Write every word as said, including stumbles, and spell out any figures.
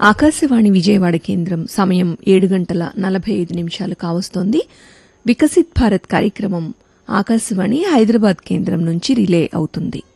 ఆకాశవాణి విజయవాడ కేంద్రం సమయం ఏడు గంటల నలభై ఐదు నిమిషాలు కావస్తోంది. వికసిత్ భారత్ కార్యక్రమం ఆకాశవాణి హైదరాబాద్ కేంద్రం నుంచి రిలే అవుతుంది.